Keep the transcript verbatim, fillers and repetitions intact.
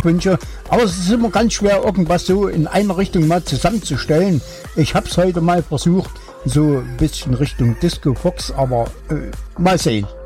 Musikwünsche, aber es ist immer ganz schwer, irgendwas so in einer Richtung mal zusammenzustellen. Ich habe es heute mal versucht, so ein bisschen Richtung Disco Fox, aber äh, mal sehen.